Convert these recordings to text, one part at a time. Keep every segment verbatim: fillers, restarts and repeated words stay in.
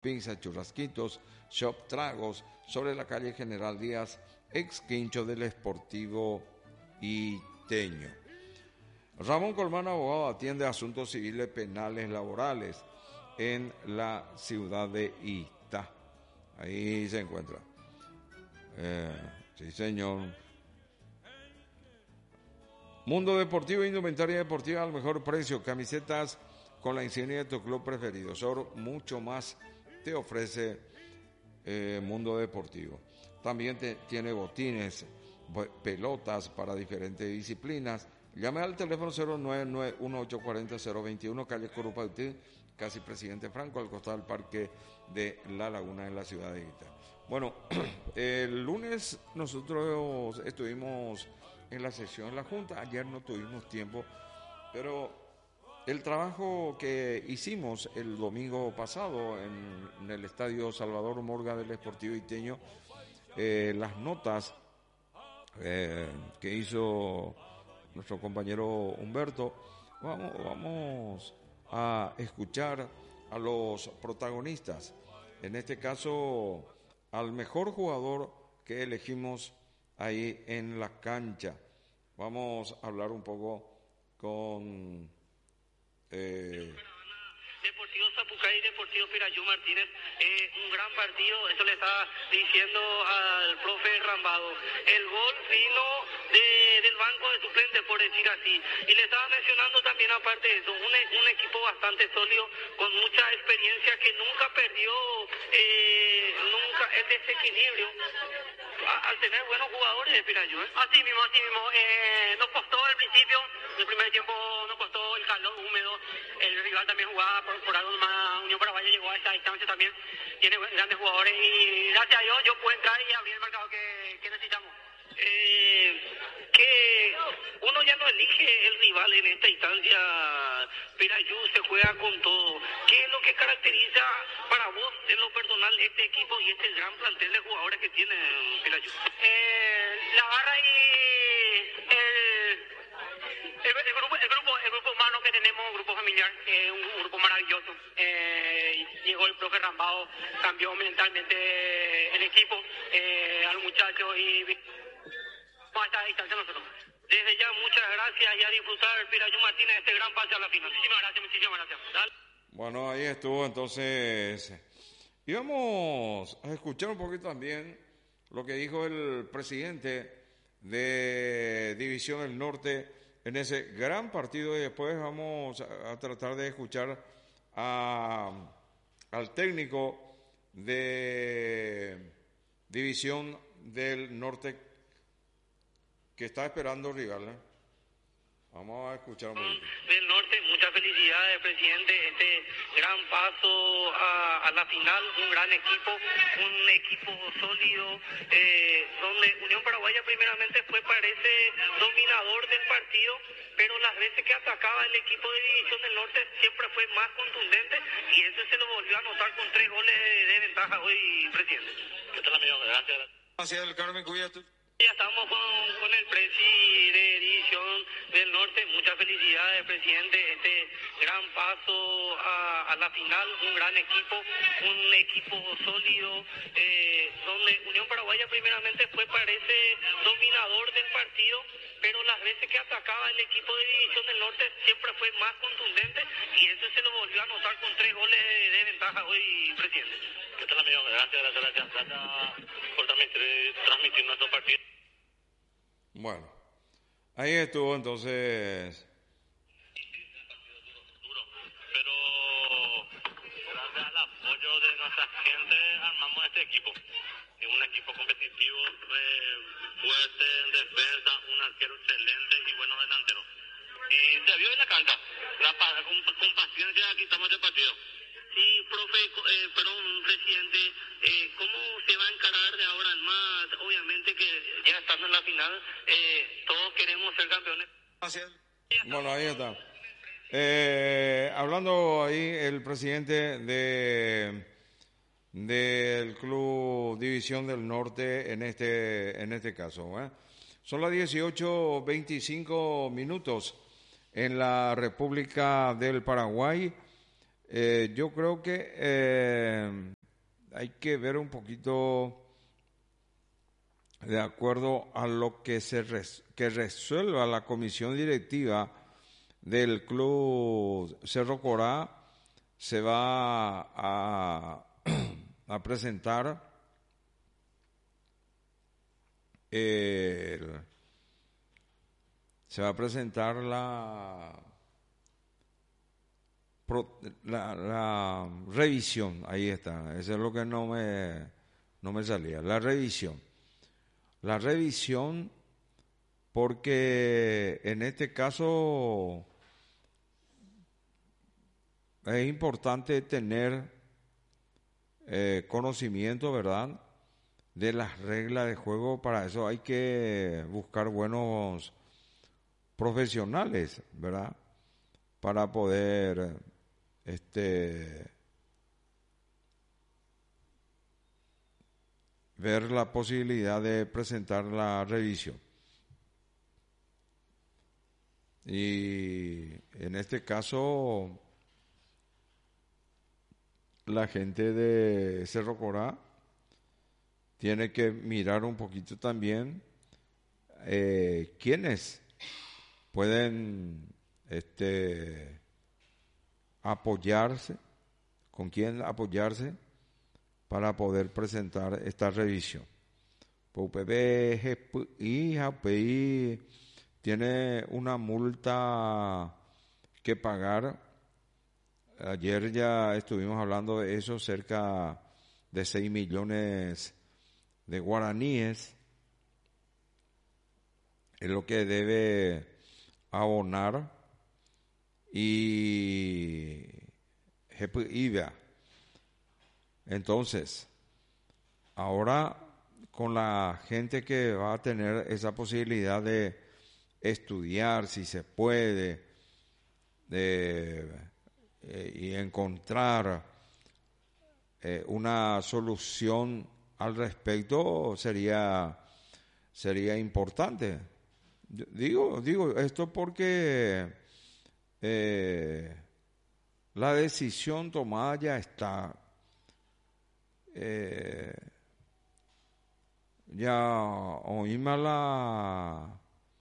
Pizza, Churrasquitos, Shop Tragos, sobre la calle General Díaz, ex quincho del Sportivo Iteño. Ramón Colmán, abogado, atiende asuntos civiles, penales, laborales en la ciudad de Itá. Ahí se encuentra. Eh, sí, señor. Mundo Deportivo, indumentaria deportiva al mejor precio, camisetas con la insignia de tu club preferido. Sor, mucho más te ofrece eh, Mundo Deportivo. También te, tiene botines, pelotas para diferentes disciplinas. Llame al teléfono cero nueve nueve uno ocho cuatro cero cero dos uno, calle Corupautín, casi Presidente Franco, al costado del Parque de La Laguna en la ciudad de Itá. Bueno, el lunes nosotros estuvimos en la sesión de la Junta, ayer no tuvimos tiempo, pero el trabajo que hicimos el domingo pasado en, en el Estadio Salvador Morga del Sportivo Iteño, eh, las notas eh, que hizo nuestro compañero Humberto, vamos, vamos a escuchar a los protagonistas, en este caso al mejor jugador que elegimos ahí en la cancha. Vamos a hablar un poco con eh, Deportivo Zapucay y Deportivo Pirayú Martínez. Eh, un gran partido, eso le estaba diciendo al profe Rambado. El gol vino de, del banco de suplentes, por decir así. Y le estaba mencionando también, aparte de eso, un, un equipo bastante sólido, con mucha experiencia, que nunca perdió eh, nunca el desequilibrio al tener buenos jugadores de Pirayú. ¿eh? Así mismo, así mismo. Eh, nos costó al principio, el primer tiempo nos costó el calor húmedo. El rival también jugaba por, por algo más. Unión Paraguaya llegó a esta distancia también. Tiene grandes jugadores y gracias a Dios yo puedo entrar y abrir el mercado que, que necesitamos. Eh, que uno ya no elige el rival en esta instancia. Pirayú se juega con todo. ¿Qué es lo que caracteriza para vos en lo personal este equipo y este gran plantel de jugadores que tiene Pirayú? Eh, la barra y el, el, el, grupo, el, grupo, el grupo humano que tenemos, un grupo familiar, eh, un, un grupo maravilloso. Eh, llegó el profe Rambao, cambió mentalmente el equipo, eh, al muchacho y a esta distancia nosotros. Desde ya, muchas gracias y a disfrutar Pirayú Martínez este gran pase a la final. Muchísimas gracias, muchísimas gracias. Dale. Bueno, ahí estuvo entonces. Y vamos a escuchar un poquito también lo que dijo el presidente de División del Norte en ese gran partido, y después vamos a, a tratar de escuchar a, al técnico de División del Norte que está esperando rival, ¿eh? Vamos a escuchar un poquito. Del norte, muchas felicidades, presidente. Este gran paso a, a la final, un gran equipo, un equipo sólido, eh, donde Unión Paraguaya primeramente fue, parece, dominador del partido, pero las veces que atacaba el equipo de División del Norte siempre fue más contundente y eso se lo volvió a anotar con tres goles de, de ventaja hoy, presidente. ¿Qué tal, amigo? Gracias. Gracias, el Carmen Cubierto. Ya estamos con, con el presi de División del Norte. Muchas felicidades, presidente. Este gran paso a, a la final, un gran equipo, un equipo sólido, eh, donde Unión Paraguaya primeramente fue, parece, dominador del partido, pero las veces que atacaba el equipo de División del Norte siempre fue más contundente y eso se lo volvió a anotar con tres goles de, de ventaja hoy, presidente. ¿Qué tal, amigo? Gracias, gracias, gracias, gracias por transmitir, transmitir nuestro partido. Bueno, ahí estuvo entonces. Pero gracias al apoyo de nuestra gente armamos este equipo. Es un equipo competitivo, eh, fuerte en defensa, un arquero excelente y buenos delanteros. Y se vio en la cancha, la, con, con paciencia quitamos este partido. Sí, profe, eh, perdón, presidente, eh, ¿cómo se va a encarar de ahora en más? Obviamente que ya estando en la final, eh, todos queremos ser campeones. Gracias. Bueno, ahí está. Eh, hablando ahí el presidente de del Club División del Norte en este en este caso. ¿eh? Son las dieciocho veinticinco minutos en la República del Paraguay. Eh, yo creo que eh, hay que ver un poquito de acuerdo a lo que se res, que resuelva la comisión directiva del club Cerro Corá. Se va a, a presentar el, se va a presentar la, la, la revisión, ahí está, eso es lo que no me, no me salía, la revisión. La revisión, porque en este caso es importante tener eh, conocimiento, ¿verdad?, de las reglas de juego. Para eso hay que buscar buenos profesionales, ¿verdad?, para poder este ver la posibilidad de presentar la revisión. Y en este caso, la gente de Cerro Corá tiene que mirar un poquito también eh, quiénes pueden este, apoyarse, con quién apoyarse para poder presentar esta revisión. Pues U P B, G P I, G P I tiene una multa que pagar. Ayer ya estuvimos hablando de eso, cerca de seis millones de guaraníes es lo que debe abonar, y G P I B A. Entonces, ahora con la gente que va a tener esa posibilidad de estudiar, si se puede, de, eh, y encontrar eh, una solución al respecto, sería sería importante. Digo, digo esto porque eh, la decisión tomada ya está. Eh, ya oímos la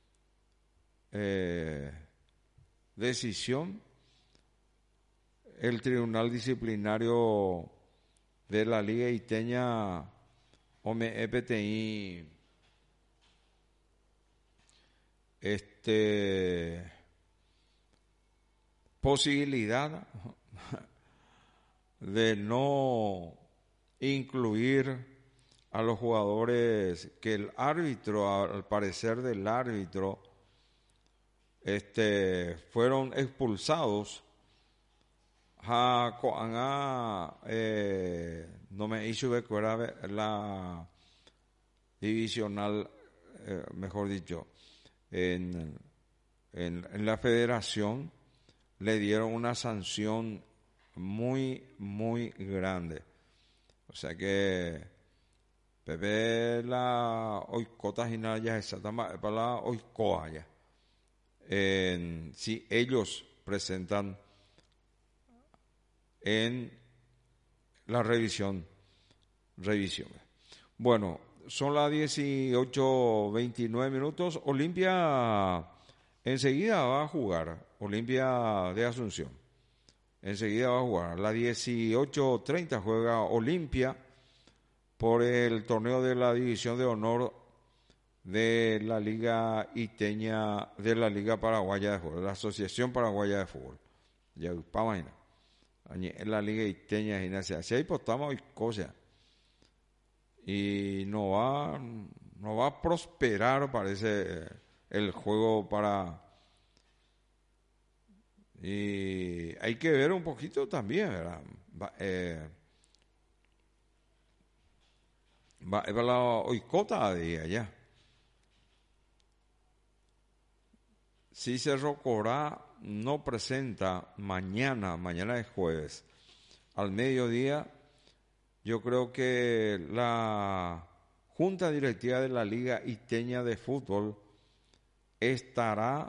eh, decisión. El Tribunal Disciplinario de la Liga Iteña, Ome E P T I, este, posibilidad de no incluir a los jugadores que el árbitro, al parecer del árbitro, este, fueron expulsados. Ha coanga eh, no me hizo ver que era la divisional, eh, mejor dicho, en, en, en la federación le dieron una sanción muy, muy grande. O sea que Pepe la oicota ginaya esa para la oicoa ya. Si ellos presentan en la revisión, revisión. Bueno, son las dieciocho veintinueve minutos. Olimpia enseguida va a jugar. Olimpia de Asunción. Enseguida va a jugar. A las dieciocho treinta juega Olimpia por el torneo de la División de Honor de la Liga Iteña, de la Liga Paraguaya de Fútbol, la Asociación Paraguaya de Fútbol. Ya, para mañana. En la Liga Iteña de Gimnasia. Si ahí postamos hoy cosas. Y no va, no va a prosperar, parece, el juego para... Y hay que ver un poquito también, ¿verdad? Va, eh, va, va la oicota de allá. Si Cerro Corá no presenta mañana, mañana es jueves, al mediodía, yo creo que la Junta Directiva de la Liga Iteña de Fútbol estará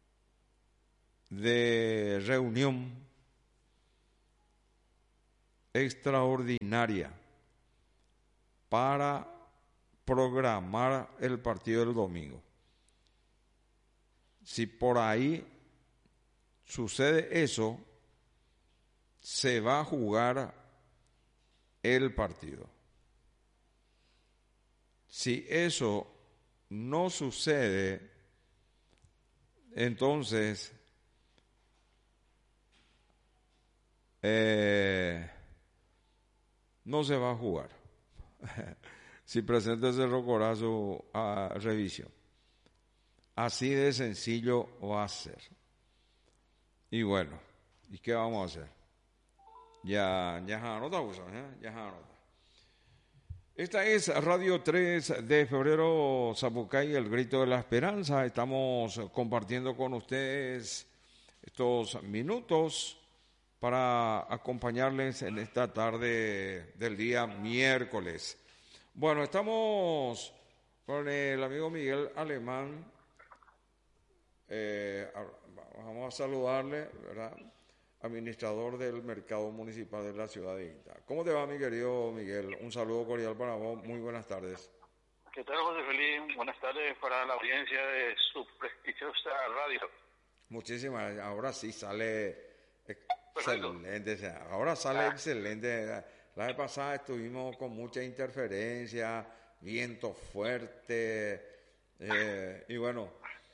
de reunión extraordinaria para programar el partido del domingo. Si por ahí sucede eso, se va a jugar el partido. Si eso no sucede, entonces eh, no se va a jugar. Si presenta Cerro Corazo a revisión. Así de sencillo va a ser. Y bueno, ¿y qué vamos a hacer? Ya, ya anota, ¿eh? Ya anota. Esta es Radio tres de febrero, Zapucay, el grito de la esperanza. Estamos compartiendo con ustedes estos minutos para acompañarles en esta tarde del día miércoles. Bueno, estamos con el amigo Miguel Alemán. Eh, vamos a saludarle, ¿verdad? Administrador del Mercado Municipal de la ciudad de Ita. ¿Cómo te va, mi querido Miguel? Un saludo cordial para vos. Muy buenas tardes. ¿Qué tal, José Feliz? Buenas tardes para la audiencia de su prestigiosa radio. Muchísimas. Ahora sí sale excelente. Ahora sale ah. excelente. La vez pasada estuvimos con mucha interferencia, viento fuerte, eh, y bueno,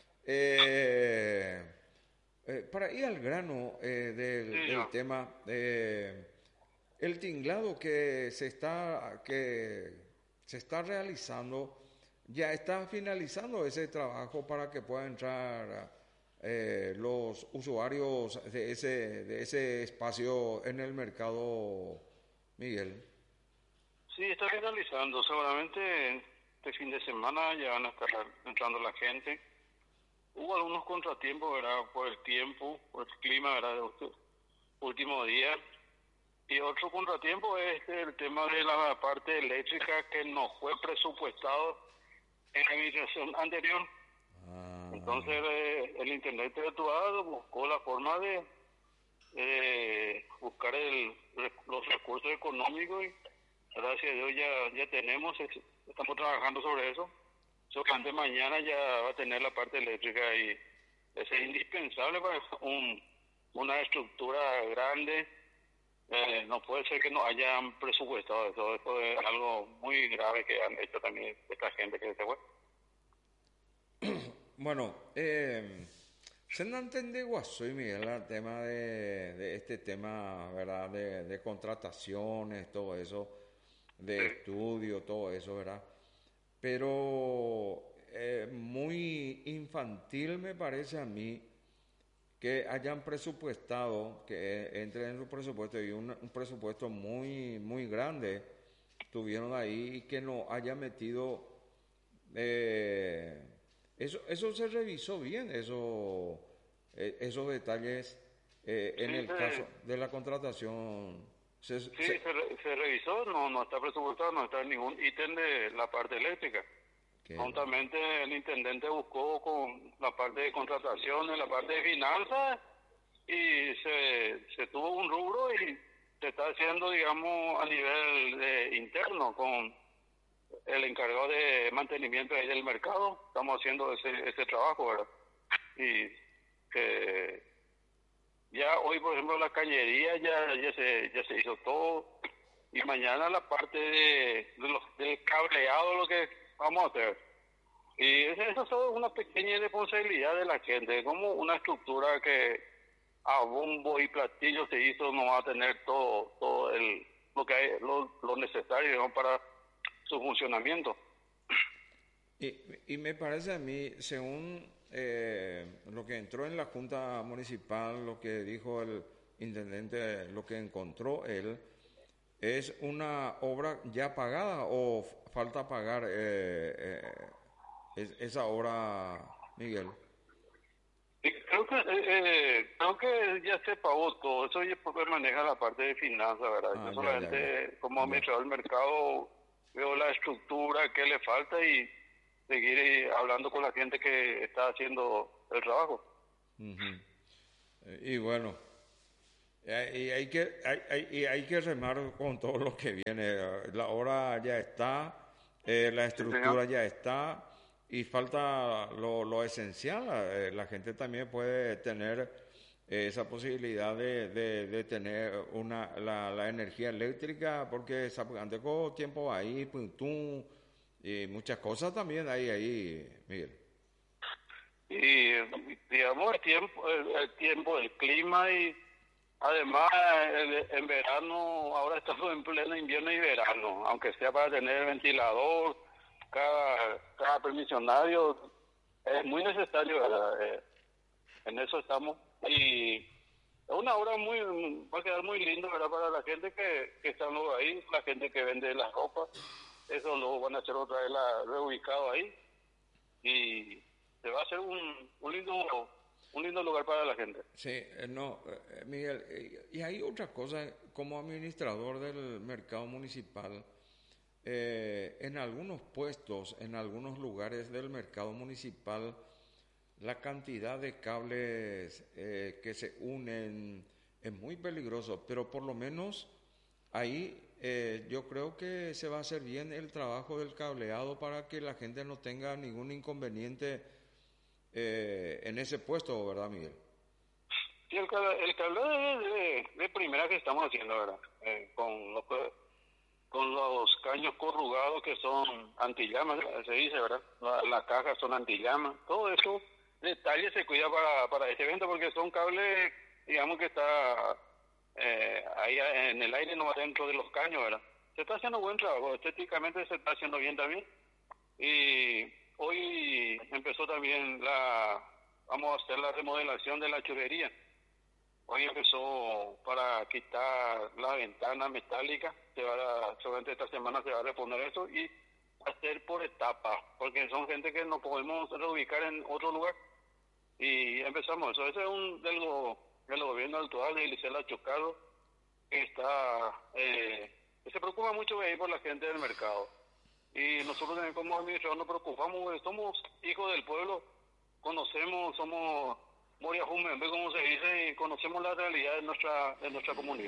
eh, eh, para ir al grano eh, del, sí, del tema, eh, el tinglado que se está que se está realizando ya está finalizando ese trabajo para que puedan entrar eh, los usuarios de ese de ese espacio en el mercado, Miguel. Sí, está finalizando. Seguramente este fin de semana ya van a estar entrando la gente. Hubo algunos contratiempos, ¿verdad? Por el tiempo, por el clima, ¿verdad? De este último día. Y otro contratiempo es el tema de la parte eléctrica que no fue presupuestado en la administración anterior. Ah. Entonces eh, el intendente de Tuado buscó la forma de eh, buscar el, los recursos económicos y gracias a Dios ya, ya tenemos, estamos trabajando sobre eso. Solamente mañana ya va a tener la parte eléctrica y eso es indispensable para un, una estructura grande. Eh, no puede ser que no hayan presupuestado eso. Eso es algo muy grave que han hecho también esta gente que se fue. Bueno, eh, se no entiende, Guasoy, Miguel, el tema de, de este tema, ¿verdad? De, de contrataciones, todo eso, de estudio, todo eso, ¿verdad? Pero eh, muy infantil me parece a mí que hayan presupuestado, que entre en su presupuesto y un, un presupuesto muy muy grande tuvieron ahí y que no haya metido eh, eso eso se revisó bien, eso eh, esos detalles eh, en sí, el se, caso de la contratación. Se, sí, se, se, se revisó, no no está presupuestado, no está en ningún ítem de la parte eléctrica. Prontamente el intendente buscó con la parte de contrataciones, la parte de finanzas y se, se tuvo un rubro y se está haciendo, digamos, a nivel de, interno con el encargado de mantenimiento ahí del mercado. Estamos haciendo ese, ese trabajo, ¿verdad? Y que ya hoy, por ejemplo, la cañería ya, ya, se, ya se hizo todo y mañana la parte de, de los, del cableado, lo que vamos a hacer. Y eso es una pequeña responsabilidad de la gente, como una estructura que a bombo y platillo se hizo, no va a tener todo todo el lo que hay, lo, lo necesario, ¿no?, para su funcionamiento. Y, y me parece a mí, según eh, lo que entró en la Junta Municipal, lo que dijo el intendente, lo que encontró él, ¿es una obra ya pagada o falta pagar eh, eh, es, esa obra, Miguel? Creo que eh, creo que ya se pagó todo. Eso ya maneja la parte de finanzas, ¿verdad? Ah, Yo solamente ya, ya. como administrador del mercado veo la estructura que le falta y seguir hablando con la gente que está haciendo el trabajo. Uh-huh. Y bueno, Y hay que, hay, hay, y hay que remar con todo lo que viene. La hora ya está, eh, la estructura Sí, ya está, y falta lo, lo esencial. Eh, la gente también puede tener eh, esa posibilidad de, de, de tener una la, la energía eléctrica, porque antes con tiempo ahí, puntum, y muchas cosas también hay ahí, Miguel. y digamos el tiempo, el, el tiempo, el clima y además el- en verano, ahora estamos en pleno invierno y verano, aunque sea para tener ventilador, cada, cada permisionario es muy necesario, ¿verdad? Eh, en eso estamos y es una obra muy, va a quedar muy lindo, ¿verdad? Para la gente que, que está luego ahí, la gente que vende las ropas, eso luego van a hacer otra vez la, reubicado ahí y se va a hacer un, un lindo un lindo lugar para la gente. Sí, eh, no, eh, Miguel, eh, y hay otra cosa, como administrador del mercado municipal, eh, en algunos puestos, en algunos lugares del mercado municipal, la cantidad de cables eh, que se unen es muy peligroso, pero por lo menos ahí eh, yo creo que se va a hacer bien el trabajo del cableado para que la gente no tenga ningún inconveniente eh, en ese puesto, ¿verdad, Miguel? Sí, el, cable- el cableo de, de, de primera que estamos haciendo, ¿verdad? Eh, con los con los caños corrugados que son antillamas, se dice, ¿verdad? La- Las cajas son antillamas, todo eso, detalle se cuida para, para este evento porque son cables, digamos que está eh, ahí en el aire, no dentro de los caños, ¿verdad? Se está haciendo buen trabajo, estéticamente se está haciendo bien también. Y hoy empezó también la, vamos a hacer la remodelación de la churrería. Hoy empezó para quitar la ventana metálica, se va a, seguramente esta semana se va a reponer eso y hacer por etapas, porque son gente que no podemos reubicar en otro lugar. Y empezamos eso. Ese es un del, go- del gobierno actual de Elisela Chocado, que está, eh, que se preocupa mucho ahí por la gente del mercado. Y nosotros también como administradores nos preocupamos, porque somos hijos del pueblo, conocemos, somos Moria Jumembe, como se dice, y conocemos la realidad de nuestra, de nuestra comunidad.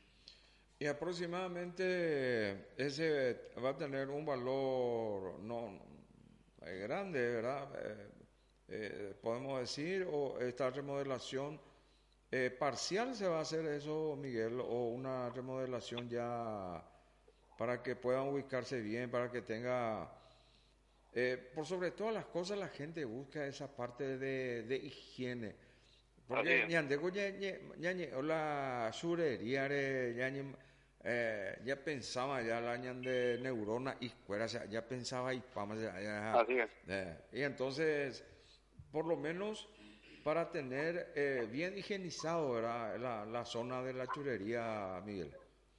Y aproximadamente ese va a tener un valor no eh, grande, ¿verdad? Eh, eh, podemos decir, o esta remodelación eh, parcial se va a hacer eso, Miguel, o una remodelación ya para que puedan ubicarse bien, para que tenga, eh, por sobre todas las cosas la gente busca esa parte de, de higiene. Así Porque es. ñandego ñañe, ñañe, hola, sureriare, ñañe, eh, ya pensaba ya la ñande neurona y fuera, o sea, ya pensaba y pama, ya, ya, Así es. eh, y entonces, por lo menos para tener eh, bien higienizado, ¿verdad? La, la zona de la churería, Miguel.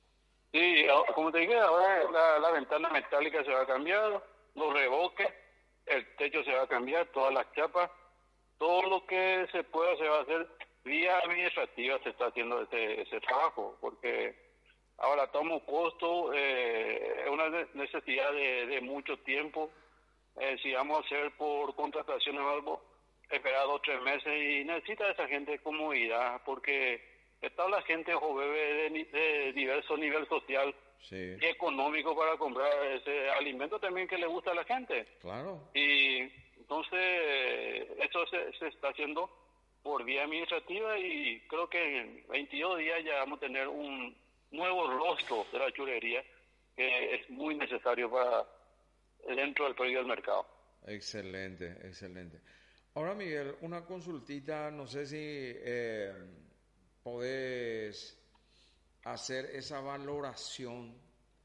Sí, a- como te dije, ahora la, la ventana metálica se va a cambiar, los revoques, el techo se va a cambiar, todas las chapas, todo lo que se pueda se va a hacer vía administrativa, se está haciendo ese, ese trabajo, porque ahora estamos costo, eh, es una ne- necesidad de, de mucho tiempo. Eh, si vamos a hacer por contratación o algo, esperar dos o tres meses y necesita esa gente comodidad, porque está la gente joven de, ni- de diverso nivel social Sí, y económico para comprar ese alimento también que le gusta a la gente. claro. Y entonces eh, eso se, se está haciendo por vía administrativa y creo que en veintidós días ya vamos a tener un nuevo rostro de la chulería que es muy necesario para dentro del predio del mercado. Excelente, excelente. Ahora, Miguel, una consultita, no sé si eh, podés hacer esa valoración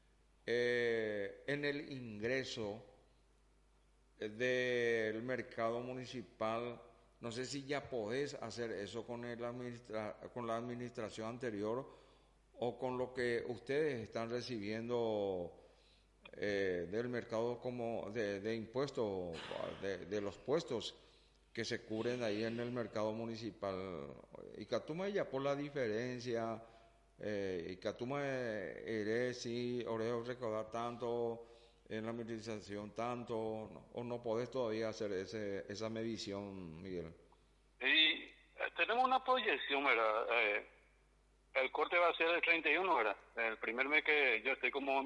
eh, en el ingreso eh, del mercado municipal. No sé si ya podés hacer eso con, el administra con la administración anterior o con lo que ustedes están recibiendo eh, del mercado como de, de impuestos, de, de los puestos que se cubren ahí en el mercado municipal. Y Catuma ya por la diferencia, eh, y Catuma eres si Oreo recaudar tanto en la administración tanto, no, o no podés todavía hacer ese, esa medición, Miguel. Y eh, tenemos una proyección, ¿verdad? Eh, el corte va a ser el treinta y uno, ¿verdad? El primer mes que yo estoy como